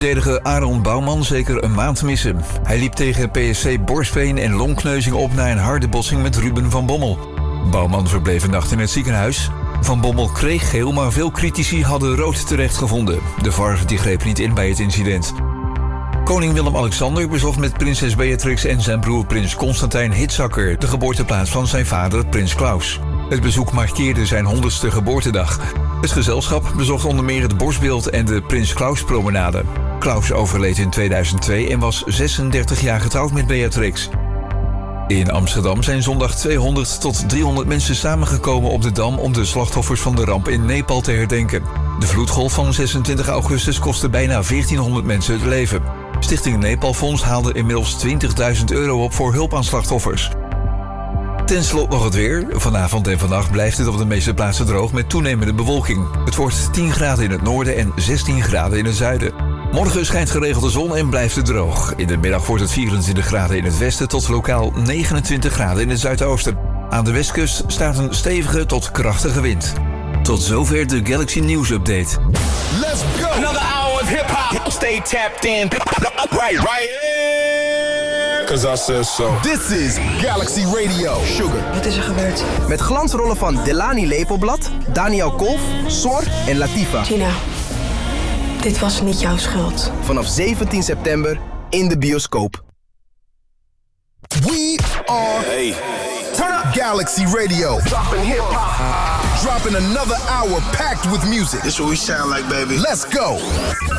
Verdediger Aaron Bouwman zeker een maand missen. Hij liep tegen PSV borstbeen en longkneuzing op na een harde botsing met Ruben van Bommel. Bouwman verbleef een nacht in het ziekenhuis. Van Bommel kreeg geel, maar veel critici hadden rood terechtgevonden. De VAR die greep niet in bij het incident. Koning Willem-Alexander bezocht met prinses Beatrix en zijn broer prins Constantijn Hitzacker, de geboorteplaats van zijn vader prins Klaus. Het bezoek markeerde zijn 100ste geboortedag. Het gezelschap bezocht onder meer het borstbeeld en de Prins Klaus promenade. Klaus overleed in 2002 en was 36 jaar getrouwd met Beatrix. In Amsterdam zijn zondag 200 tot 300 mensen samengekomen op de Dam om de slachtoffers van de ramp in Nepal te herdenken. De vloedgolf van 26 augustus kostte bijna 1400 mensen het leven. Stichting Nepalfonds haalde inmiddels €20.000 op voor hulp aan slachtoffers. Ten slotte nog het weer. Vanavond en vannacht blijft het op de meeste plaatsen droog met toenemende bewolking. Het wordt 10 graden in het noorden en 16 graden in het zuiden. Morgen schijnt geregeld de zon en blijft het droog. In de middag wordt het 24 graden in het westen tot lokaal 29 graden in het zuidoosten. Aan de westkust staat een stevige tot krachtige wind. Tot zover de Galaxy News Update. Let's go! Another hour of hip-hop. Stay tapped in. Right here. 'Cause I said so. This is Galaxy Radio. Sugar. Wat is er gebeurd? Met glansrollen van Delani Lepelblad, Daniel Kolf, Sor en Latifa. Tina, dit was niet jouw schuld. Vanaf 17 september in de bioscoop. We are Turn Up Galaxy Radio. Dropping hip-hop. Dropping another hour packed with music. This what we sound like, baby. Let's go.